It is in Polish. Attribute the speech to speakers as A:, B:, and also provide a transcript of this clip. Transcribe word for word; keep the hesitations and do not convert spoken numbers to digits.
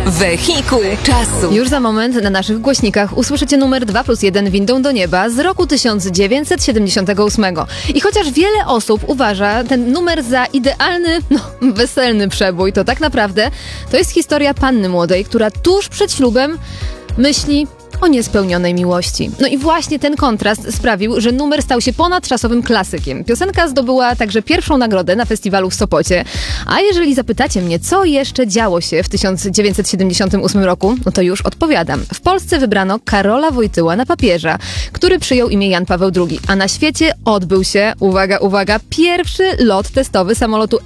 A: Wehikuł czasu.
B: Już za moment na naszych głośnikach usłyszycie numer dwa plus jeden windą do nieba z roku tysiąc dziewięćset siedemdziesiątego ósmego. I chociaż wiele osób uważa ten numer za idealny, no, weselny przebój, to tak naprawdę to jest historia panny młodej, która tuż przed ślubem myśli o niespełnionej miłości. No i właśnie ten kontrast sprawił, że numer stał się ponadczasowym klasykiem. Piosenka zdobyła także pierwszą nagrodę na festiwalu w Sopocie. A jeżeli zapytacie mnie, co jeszcze działo się w tysiąc dziewięćset siedemdziesiątym ósmym roku, no to już odpowiadam. W Polsce wybrano Karola Wojtyła na papieża, który przyjął imię Jan Paweł drugi. A na świecie odbył się, uwaga, uwaga, pierwszy lot testowy samolotu